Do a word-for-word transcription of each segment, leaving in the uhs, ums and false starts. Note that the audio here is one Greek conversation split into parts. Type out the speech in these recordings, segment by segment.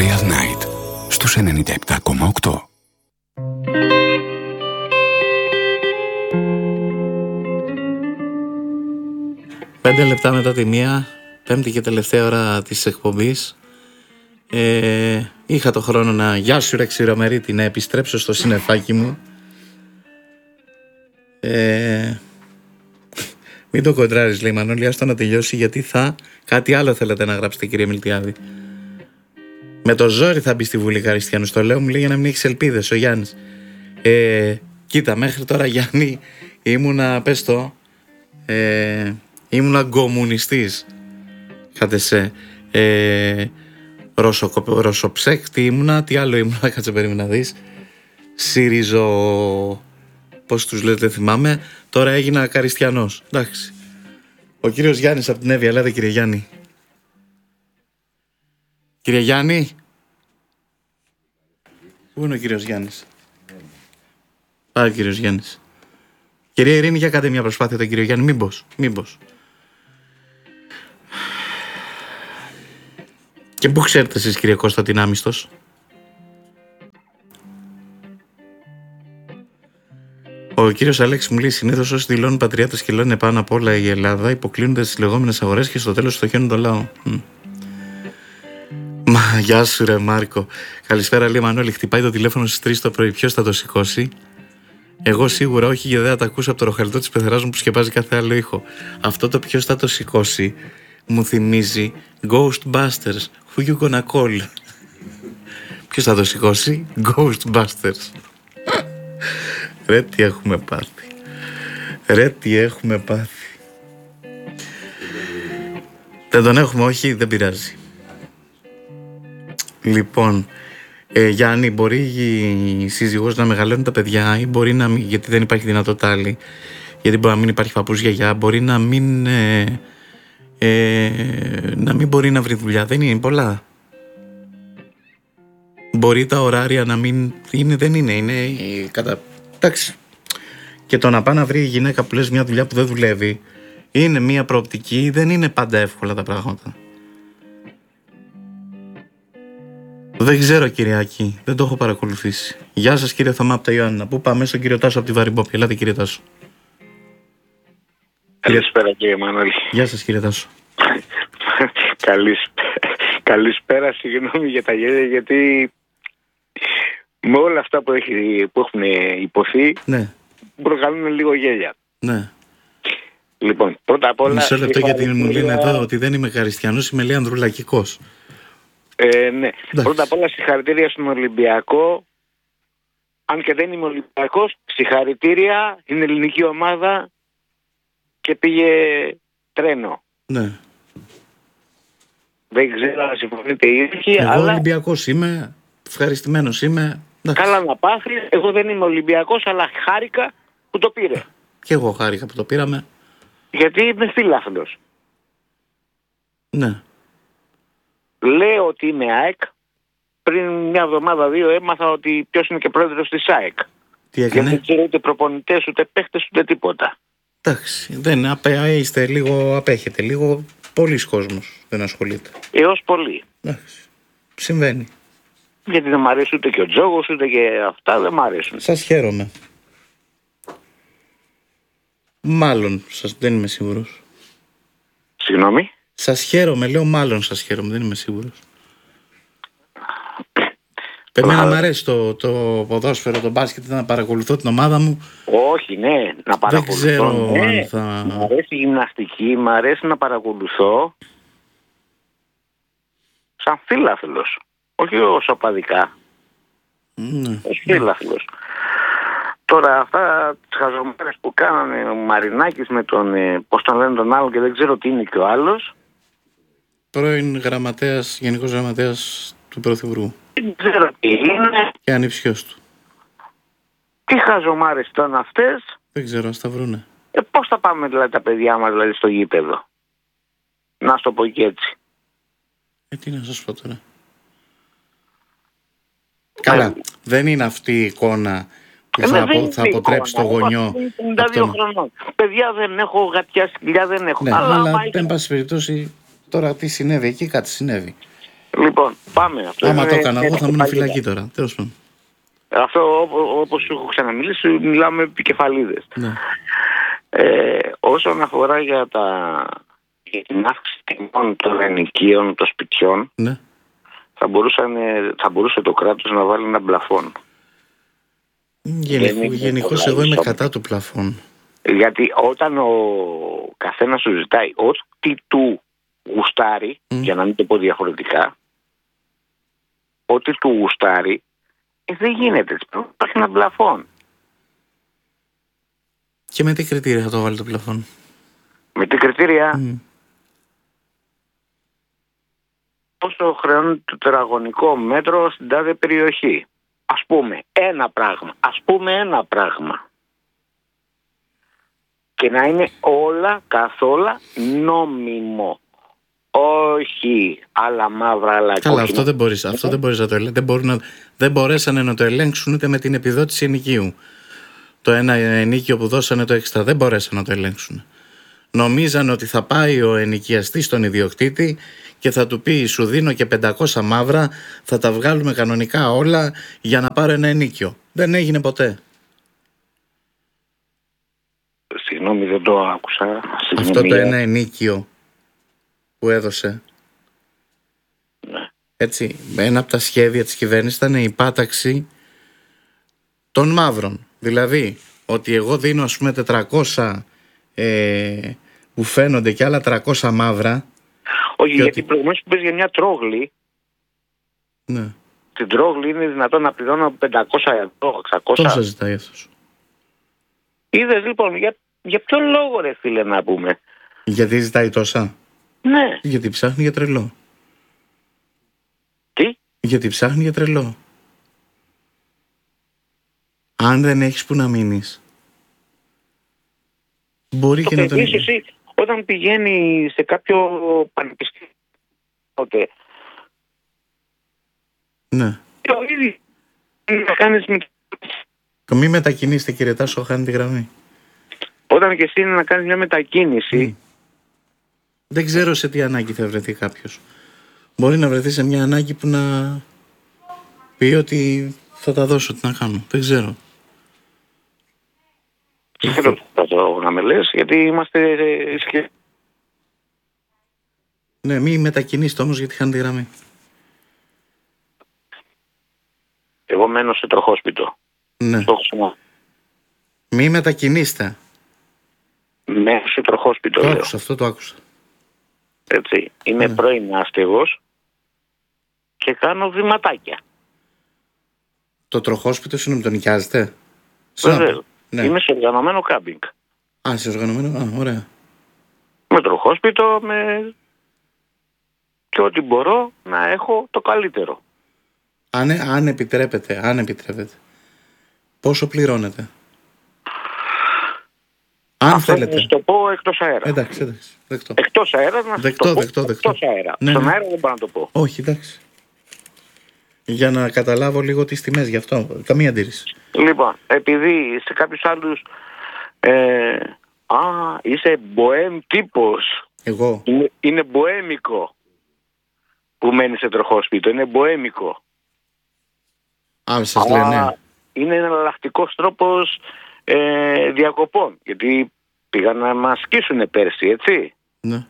Real Night στους ενενήντα επτά κόμμα οκτώ. Πέντε λεπτά μετά τη μία, πέμπτη και τελευταία ώρα της εκπομπής. Ε, είχα το χρόνο να, γεια σου ρε Ξηρομερίτη, να επιστρέψω στο συννεφάκι μου. Ε, μην το κοντράρεις, λέει Μανώλη, άστο να τελειώσει, γιατί θα κάτι άλλο θέλετε να γράψετε, κύριε Μιλτιάδη. Με το ζόρι θα μπει στη Βουλή Καριστιανού, το λέω, μου λέει, για να μην έχεις ελπίδες ο Γιάννης. Ε, κοίτα, μέχρι τώρα, Γιάννη, ήμουνα, πες το, ε, ήμουνα γκομουνιστής. Είχατε σε ε, ρωσο, ρωσοψέκτη, ήμουνα, τι άλλο ήμουνα, κάτσε περίμενα να δεις. Σύριζο, πώς τους λέτε, θυμάμαι. Τώρα έγινα Καριστιανός, εντάξει. Ο κύριος Γιάννης από την Εύβοια, ελάτε κύριε Γιάννη. Κύριε Γιάννη. Πού είναι ο κύριος Γιάννης? Πάει ο κύριος Γιάννης. Κυρία Ειρήνη, για κάντε μια προσπάθεια τον κύριο Γιάννη, μήπως, μήπως. Και πού ξέρετε εσείς, κύριε Κώστα, την Άμιστος? Ο κύριος Αλέξης μου λέει: συνήθως όσοι δηλώνουν πατριώτες και λένε πάνω απ' όλα η Ελλάδα υποκλίνονται στις λεγόμενες αγορές και στο τέλος στοχαίνουν το λαό. Mm. Μα γεια σου ρε Μάρκο. Καλησπέρα, λέει Μανώλη. Χτυπάει το τηλέφωνο στις τρεις το πρωί. Ποιος θα το σηκώσει? Εγώ σίγουρα όχι, γιατί δεν θα τα ακούσω από το ροχαλιτό της πεθεράς μου που σκεπάζει κάθε άλλο ήχο. Αυτό το ποιος θα το σηκώσει μου θυμίζει Ghostbusters. Who you gonna call? Ποιος θα το σηκώσει? Ghostbusters. Ρε τι έχουμε πάθει. Ρε τι έχουμε πάθει. Δεν τον έχουμε, όχι, δεν πειράζει. Λοιπόν, ε, Γιάννη, μπορεί η σύζυγος να μεγαλώνει τα παιδιά ή μπορεί να μην, γιατί δεν υπάρχει δυνατότητα άλλη, γιατί μπορεί να μην υπάρχει παππούς, γιαγιά, μπορεί να μην ε, ε, να μην μπορεί να βρει δουλειά, δεν είναι πολλά. Μπορεί τα ωράρια να μην είναι, δεν είναι, είναι ε, κατά, εντάξει. Και το να πάει να βρει η γυναίκα που λες μια δουλειά που δεν δουλεύει είναι μια προοπτική, δεν είναι πάντα εύκολα τα πράγματα. Δεν ξέρω, Κυριάκη, δεν το έχω παρακολουθήσει. Γεια σας, κύριε Θωμά από τα Ιωάννα. Πού πάμε? Στον κύριο Τάσο από τη Βαρυμπόπη. Ελάτε, κύριε Τάσο. Καλησπέρα, κύριε Μανώλη. Γεια σας, κύριε Τάσο. Καλησπέρα. Καλησπέρα, συγγνώμη για τα γέλια, γιατί με όλα αυτά που, έχει, που έχουν υποθεί, ναι, προκαλούν λίγο γέλια. Ναι. Λοιπόν, πρώτα απ' όλα... Μισό λεπτό, γιατί μου λένε εδώ ότι δεν είμαι Χαριστιανός, είμαι λέει ανδρουλακικός. Ε, ναι. Εντάξει. Πρώτα απ' όλα συγχαρητήρια στον Ολυμπιακό. Αν και δεν είμαι Ολυμπιακός, συγχαρητήρια. Είναι ελληνική ομάδα και πήγε τρένο. Ναι. Δεν ξέρω αν συμφωνείτε ή όχι. Εγώ αλλά... Ολυμπιακός είμαι, ευχαριστημένος είμαι. Εντάξει. Καλά να πάθει. Εγώ δεν είμαι Ολυμπιακός, αλλά χάρηκα που το πήρε. Και εγώ χάρηκα που το πήραμε. Γιατί είμαι φίλαθλος. Ναι. Λέω ότι είμαι ΑΕΚ. Πριν μια εβδομάδα, δύο, έμαθα ότι ποιος είναι και πρόεδρος της ΑΕΚ. Τι έκανε? Γιατί δεν ξέρω ούτε προπονητές, ούτε παίχτες, ούτε τίποτα. Εντάξει, δεν απέ, είστε λίγο, απέχετε λίγο. Πολλοί κόσμος δεν ασχολείται. Έως πολύ. Εντάξει, συμβαίνει. Γιατί δεν μ' αρέσει ούτε και ο Τζόγος, ούτε και αυτά, δεν μ' αρέσουν. Σας χαίρομαι. Μάλλον, σας, δεν είμαι σίγουρος. Συγγνώμη. Σας χαίρομαι, λέω μάλλον σας χαίρομαι, δεν είμαι σίγουρος. Εμένα μου αρέσει το, το ποδόσφαιρο, το μπάσκετ, να παρακολουθώ την ομάδα μου. Όχι, ναι, να παρακολουθώ. Δεν ξέρω ναι. αν θα... Μ' αρέσει η γυμναστική, μ' αρέσει να παρακολουθώ. Σαν φίλαθλος. Όχι ως οπαδικά. Ναι. Ως φίλαθλος. Τώρα αυτά τις χαζομέρες που κάνανε ο Μαρινάκης με τον, ε, πώς τον λένε τον άλλο και δεν ξέρω τι είναι και ο άλλος. Πρώην γραμματέας, γενικός γραμματέας του Πρωθυπουργού. Δεν ξέρω τι είναι. Και ανιψιός του. Τι χαζομάρες ήταν αυτές. Δεν ξέρω, ας τα βρούνε. Ε, πώς θα πάμε δηλαδή τα παιδιά μας δηλαδή στο γήπεδο? Να στο πω και έτσι. Ε, τι να σας πω τώρα. Καλά, ε, δεν είναι αυτή η εικόνα που ε, θα, απο, θα αποτρέψει το γονιό. πενήντα δύο χρονών. Παιδιά δεν έχω, γατιά σκυλιά δεν έχω. Ναι, αλλά, αλλά εν πάση περιπτώσει τώρα τι συνέβη εκεί, κάτι συνέβη. Λοιπόν, πάμε. Αυτό Άμα είναι, το έκανα εγώ θα ήμουν παγίδα. φυλακή τώρα. Τέλος πάντων. Αυτό όπως σου έχω ξαναμιλήσει, μιλάμε με επικεφαλίδες. Ναι. Ε, όσον αφορά για, τα, για την αύξηση τιμών των ενοικίων, των σπιτιών, Ναι. θα, μπορούσαν, θα μπορούσε το κράτος να βάλει ένα πλαφόν. Γενικώ, γενικώς εγώ είμαι κατά του πλαφών. Γιατί όταν ο καθένας σου ζητάει ό,τι του γουστάρει, mm. για να μην το πω διαφορετικά, ό,τι του γουστάρει, ε, δεν γίνεται. Υπάρχει ένα πλαφόν. Και με τι κριτήρια θα το βάλει το πλαφόν? Με τι κριτήρια? Mm. Πόσο χρεώνει το τετραγωνικό μέτρο στην τάδε περιοχή. Ας πούμε ένα πράγμα. Ας πούμε ένα πράγμα. Και να είναι όλα καθόλα νόμιμο. Όχι άλλα μαύρα, άλλα κόκκινα. Καλά, αυτό δεν μπορείς, αυτό δεν μπορείς να το ελέγξεις. Δεν, μπορούν να, δεν μπορέσανε να το ελέγξουν ούτε με την επιδότηση ενοικίου. Το ένα ενοίκιο που δώσανε το έξτρα δεν μπορέσανε να το ελέγξουν. Νομίζανε ότι θα πάει ο ενοικιαστής στον ιδιοκτήτη και θα του πει σου δίνω και πεντακόσια μαύρα, θα τα βγάλουμε κανονικά όλα για να πάρω ένα ενοίκιο. Δεν έγινε ποτέ. Συγγνώμη, δεν το άκουσα. Συγγνώμη. Αυτό το ένα ενοίκιο που έδωσε, ναι. Έτσι, ένα από τα σχέδια της κυβέρνησης ήταν η πάταξη των μαύρων. Δηλαδή, ότι εγώ δίνω ας πούμε τετρακόσια ε, που φαίνονται και άλλα τριακόσια μαύρα. Όχι, γιατί ότι... προηγουμένως που πες για μια τρόγλη, ναι. Την τρόγλη είναι δυνατόν να πληρώνω πεντακόσια ευρώ, εξακόσια. Τόσα ζητάει αυτός. Είδες λοιπόν, για, για ποιο λόγο ρε φίλε να πούμε? Γιατί ζητάει τόσα? Ναι. Γιατί ψάχνει για τρελό. Τι? Γιατί ψάχνει για τρελό. Αν δεν έχεις που να μείνεις, μπορεί το και να τον... εσύ, όταν πηγαίνει σε κάποιο πανεπιστήμιο, τότε... Ναι. Το ίδιο να κάνεις... Μη μετακινήστε κύριε Τάσο, χάνει τη γραμμή. Όταν και εσύ είναι να κάνεις μια μετακίνηση... Mm. Δεν ξέρω σε τι ανάγκη θα βρεθεί κάποιος. Μπορεί να βρεθεί σε μια ανάγκη που να πει ότι θα τα δώσω, τι να κάνω. Δεν ξέρω. Δεν θέλω να με λες, γιατί είμαστε... Ναι, μη μετακινήστε όμως, γιατί χάνει τη γραμμή. Εγώ μένω σε τροχόσπιτο. Ναι. Το έχω. Μη μετακινήστε. Μένω σε τροχόσπιτο. Το λέω. άκουσα, αυτό το άκουσα. Έτσι. Είμαι Ναι. πρώην άστεγος και κάνω βηματάκια. Το τροχόσπιτο συγγνώμη, τον νοικιάζετε? Βεβαίως. Ναι. Είμαι σε οργανωμένο κάμπινγκ. Α, σε οργανωμένο, α, ωραία. Με τροχόσπιτο, με... και ό,τι μπορώ να έχω το καλύτερο. Αν, αν επιτρέπετε, αν επιτρέπετε. Πόσο πληρώνετε? Αν Αυτό θέλετε. να σου το πω εκτός αέρα. Εντάξει, εντάξει. Δεκτό. Εκτός αέρα να σου Δεκτό, το πω δεκτό, δεκτό. εκτός αέρα. Ναι, Στον ναι. αέρα δεν μπορώ να το πω. Όχι, εντάξει. Για να καταλάβω λίγο τις τιμές γι' αυτό. Καμία αντίρρηση. Λοιπόν, επειδή σε κάποιους άλλους ε, α, είσαι μποέμ τύπος. Εγώ. Είναι, είναι μποέμικο που μένει σε τροχόσπιτο. Είναι μποέμικο. Α, σας λένε. Είναι εναλλακτικός τρόπος ε, διακοπών. Γιατί πήγαν να μας σκίσουνε πέρσι, έτσι. Ναι.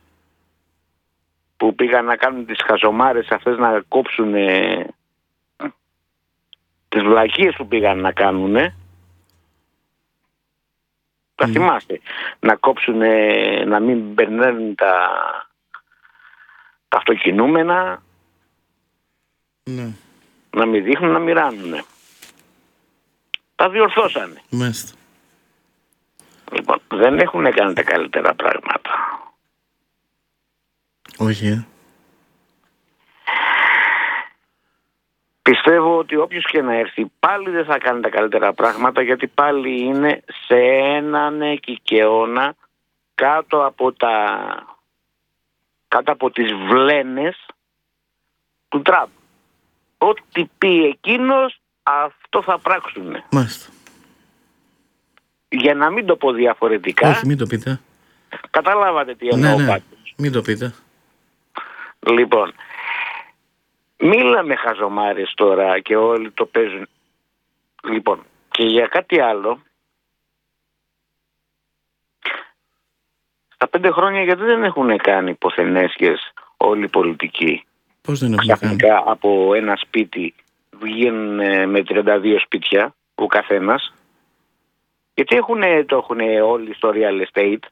Που πήγαν να κάνουν τις χαζομάρες αυτές, να κόψουν ε, τις βλακίες που πήγαν να κάνουν. Τα Mm. θυμάστε. Να κόψουν, να μην περνάνε τα, τα αυτοκινούμενα, Ναι. να μην δείχνουν, να μοιράνουν. Τα διορθώσανε. Μάλιστα. Λοιπόν, δεν έχουν κάνει τα καλύτερα πράγματα. Όχι, ε. Πιστεύω ότι όποιος και να έρθει πάλι δεν θα κάνει τα καλύτερα πράγματα, γιατί πάλι είναι σε έναν εκικαιώνα κάτω από τα κάτω από τις βλένες του Τραμπ. Ό,τι πει εκείνος, αυτό θα πράξουν. Μάλιστα. Για να μην το πω διαφορετικά, Όχι, μην το πείτε. καταλάβατε τι εννοώ. Ναι, ναι. Πάντως. Μην το πείτε. Λοιπόν, Μίλαμε χαζομάρες τώρα και όλοι το παίζουν. Λοιπόν, και για κάτι άλλο. Στα πέντε χρόνια γιατί δεν έχουν κάνει υποθενέσχες όλοι οι πολιτικοί. Πώς δεν έχουν κάνει? Ξαφνικά από ένα σπίτι βγαίνουν με τριάντα δύο σπίτια ο καθένας. Γιατί έχουνε, το έχουν όλοι στο real estate.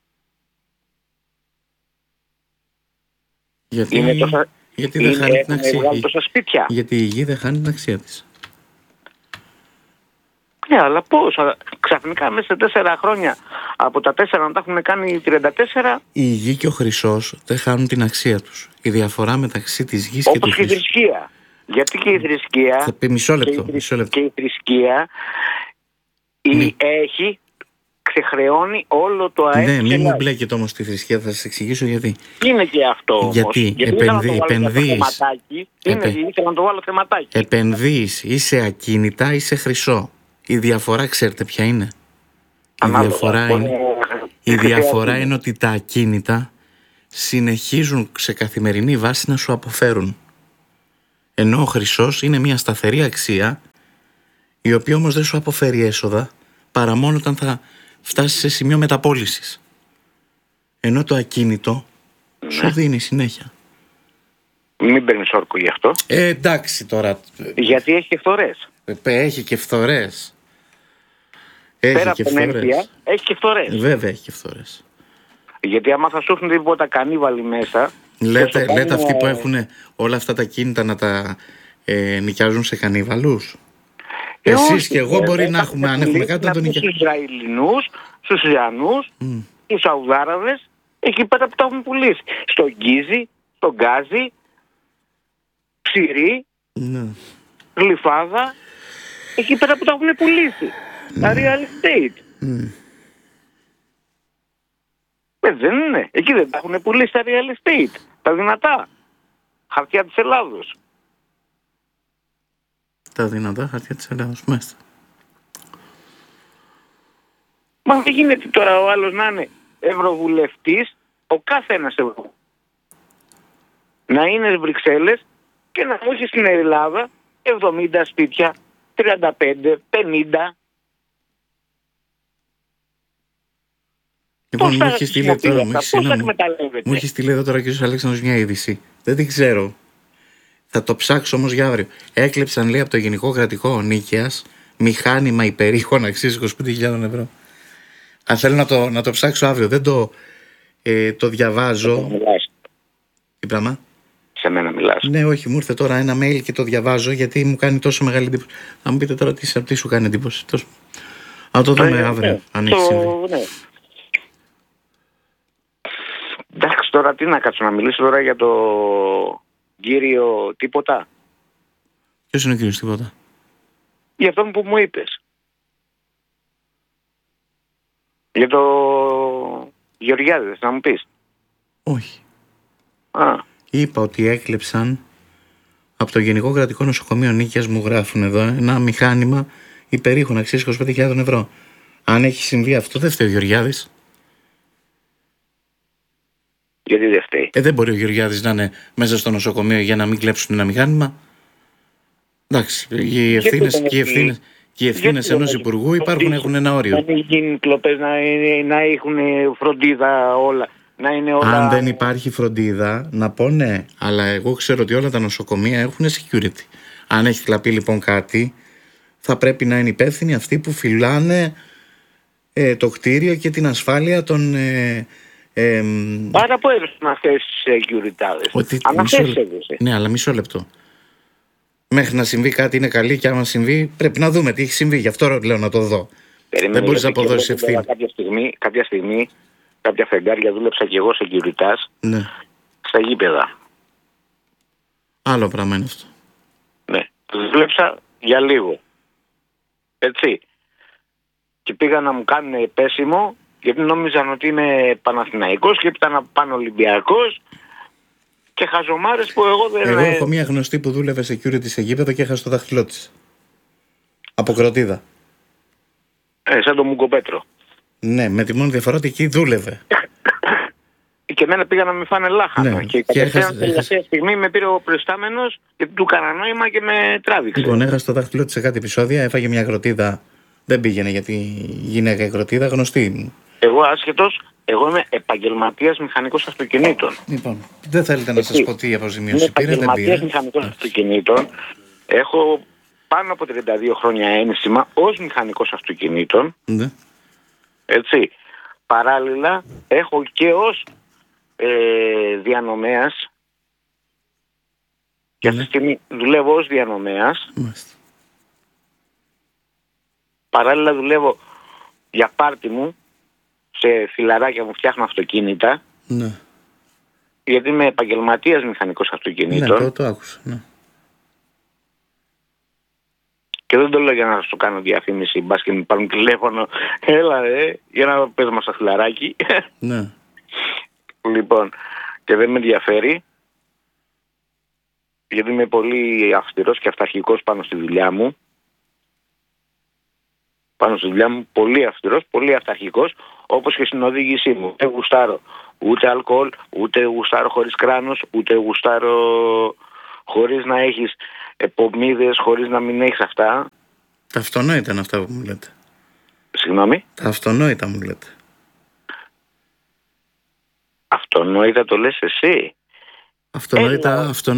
Γιατί, είναι τόσα, γιατί δεν χάνει την αξία. Τόσα σπίτια. Γιατί η γη δεν χάνει την αξία της. Ναι, αλλά πώς, ξαφνικά μέσα σε τέσσερα χρόνια από τα τέσσερα να τα έχουν κάνει τριάντα τέσσερα. Η γη και ο χρυσός δεν χάνουν την αξία τους. Η διαφορά μεταξύ της γης και του χρυσού. Όπως και η θρησκεία. Γιατί και η θρησκεία. Θα πει μισό λεπτό. Και η, μισό λεπτό. Και η θρησκεία η, έχει ξεχρεώνει όλο το ΑΕΠ. Ναι, μην μου μπλέκετε όμως τη θρησκεία, θα σας εξηγήσω γιατί. Είναι και αυτό όμως. Γιατί, γιατί επενδύ, επενδύεις. Είναι, ήθελα να το βάλω θεματάκι. Επενδύεις ή σε ακίνητα ή σε χρυσό. Η διαφορά ξέρετε ποια είναι? Ανάλογα. Η διαφορά, είναι, η διαφορά είναι ότι τα ακίνητα συνεχίζουν σε καθημερινή βάση να σου αποφέρουν. Ενώ ο χρυσός είναι μια σταθερή αξία, η οποία όμως δεν σου αποφέρει έσοδα παρά μόνο όταν θα φτάσει σε σημείο μεταπώλησης. Ενώ το ακίνητο ναι. σου δίνει συνέχεια. Μην παίρνεις όρκο γι' αυτό. Ε, εντάξει τώρα. Γιατί έχει και φθορές. Έχει και φθορές. Έχει Πέρα και από την ένθια, έχει και φθορές. Βέβαια έχει και φθορές. Γιατί άμα θα σου έρθουν τίποτα κανίβαλοι μέσα. Λέτε, λέτε κάνουν... αυτοί που έχουν όλα αυτά τα κίνητα να τα ε, νοικιάζουν σε κανίβαλους. Ε, Εσείς όχι, και εγώ μπορεί ε, να έχουμε, αν έχουμε κάτι να τον νοικιάζουν. Στους Ισραηλινούς, στους Ιρανούς, mm. στους Σαουδάραβες, εκεί πέρα που τα έχουν πουλήσει. Στον Γκίζι, στον Γκάζι, Ψηρή, mm. Γλυφάδα, εκεί πέρα που τα έχουν πουλήσει. Mm. Τα real estate. Mm. Ε, δεν είναι. Εκεί δεν τα έχουν πουλήσει τα real estate. Τα δυνατά. Χαρτιά της Ελλάδος. Τα δυνατά χαρτιά της Ελλάδος, μάλιστα. Μα δεν γίνεται τώρα ο άλλος να είναι ευρωβουλευτής, ο κάθε ένας ευρωβουλευτής. Να είναι στις Βρυξέλλες και να μου έχει στην Ελλάδα εβδομήντα σπίτια, τριάντα πέντε, πενήντα. Λοιπόν, μου έχει στείλει τώρα, μου έχει στείλει εδώ τώρα ο κ. Αλέξανδρος μια είδηση. Δεν την ξέρω. Θα το ψάξω όμως για αύριο. Έκλεψαν, λέει, από το Γενικό Κρατικό Νίκαιας μηχάνημα υπερήχων αξίας είκοσι πέντε χιλιάδες ευρώ. Αν θέλω να το, να το ψάξω αύριο, δεν το, ε, το διαβάζω. Τι πράγμα? Σε μένα μιλάς. Ναι, όχι, μου ήρθε τώρα ένα mail και το διαβάζω γιατί μου κάνει τόσο μεγάλη εντύπωση. Θα μου πείτε τώρα τι, τι σου κάνει εντύπωση. Τόσο... Αν το δούμε ε, αύριο, ναι. αν έχει συμβεί. Ναι. Εντάξει, τώρα τι να κάτσω να μιλήσω τώρα για το κύριο τίποτα. Ποιος είναι ο κύριος τίποτα? Για αυτό που μου είπες. Για το Γεωργιάδης, να μου πεις. Όχι. Α. Είπα ότι έκλεψαν από το Γενικό Κρατικό Νοσοκομείο Νίκαιας, μου γράφουν εδώ, ένα μηχάνημα υπερήχων αξίας είκοσι πέντε χιλιάδες ευρώ. Αν έχει συμβεί αυτό, δεν φταίει ο Γεωργιάδης. Γιατί δεν φταίει? Ε, δεν μπορεί ο Γεωργιάδης να είναι μέσα στο νοσοκομείο για να μην κλέψουν ένα μηχάνημα. Εντάξει, οι ευθύνες και οι ευθύνες, και οι ευθύνες ενός υπουργού υπάρχουν, έχουν ένα όριο. Να μην γίνουν κλοπές, να, να έχουν φροντίδα όλα. Να είναι όλα... Αν δεν υπάρχει φροντίδα, να πω ναι, αλλά εγώ ξέρω ότι όλα τα νοσοκομεία έχουν security. Αν έχει κλαπεί λοιπόν κάτι, θα πρέπει να είναι υπεύθυνοι αυτοί που φυλάνε ε, το κτίριο και την ασφάλεια των... Ε, ε, Άρα που έδωσαν αυτές τις securityάδες. Αναφέρσες. Ναι, αλλά μισό λεπτό. Μέχρι να συμβεί κάτι είναι καλή και άμα συμβεί πρέπει να δούμε τι έχει συμβεί. Γι' αυτό λέω να το δω. Περίμενε, δεν μπορείς να αποδώσεις ευθύνη. Κάποια στιγμή, κάποια στιγμή, κάποια φεγγάρια δούλεψα και εγώ σε securityάς, ναι. στα γήπεδα. Άλλο πράγμα είναι αυτό. Ναι, δούλεψα για λίγο. Έτσι. Και πήγα να μου κάνουν πέσιμο, γιατί νόμιζαν ότι είμαι Παναθηναϊκός και ήταν πάνω Ολυμπιακός και χαζομάρες που εγώ δεν... Εγώ έχω μια γνωστή που δούλευε security σε γήπεδο και έχασε το δάχτυλό της. Από κροτίδα. Ε, σαν τον Μουκοπέτρο. Ναι, με τη μόνη διαφορά ότι εκεί δούλευε. και εμένα πήγα να με φάνε λάχανο. Ναι, και και κατευθείαν έχασε- τελευταία στιγμή με πήρε ο προϊστάμενος και του έκανα νόημα και με τράβηξε. Λοιπόν, έχασε το δάχτυλό της σε κάτι επεισόδια, έφαγε μια γροτίδα. Δεν πήγαινε γιατί γυναίκα η γροτίδα, γνωστή. Εγώ άσχετος, εγώ είμαι επαγγελματίας μηχανικός αυτοκινήτων. Λοιπόν, δεν θέλετε να σας Εσύ. πω τι Είμαι αποζημίωση πήρε, δεν επαγγελματίας πήρε. μηχανικός αυτοκινήτων. Έχω πάνω από τριάντα δύο χρόνια ένσημα ως μηχανικός αυτοκινήτων. Ναι. Έτσι. Παράλληλα έχω και ως ε, διανομέας. Και αυτή τη στιγμή δουλεύω ως διανομέας. Μάλιστα. Παράλληλα δουλεύω για πάρτι μου. Σε φιλαράκια μου φτιάχνω αυτοκίνητα. Ναι. Γιατί είμαι επαγγελματίας μηχανικός Ναι, αυτοκινήτων. το, το άκουσα. Ναι. Και δεν το λέω για να σου κάνω διαφήμιση. Μπας και μου πάρουν τηλέφωνο. Έλα ρε, για να πες μας στο φιλαράκι. Ναι. Λοιπόν, και δεν με ενδιαφέρει. Γιατί είμαι πολύ αυστηρός και αυταρχικός πάνω στη δουλειά μου. Πάνω στη δουλειά μου πολύ αυστηρός, πολύ αυταρχικός. Όπως και στην οδήγησή μου. Δεν γουστάρω ούτε αλκοόλ, ούτε γουστάρω χωρίς κράνος, ούτε γουστάρω χωρίς να έχεις επομίδες, χωρίς να μην έχεις αυτά. Τα αυτονόητα είναι αυτά που μου λέτε. Συγγνώμη. Τα αυτονόητα μου λέτε. Αυτονόητα το λες εσύ. Αυτονόητα, Έλα. αυτο,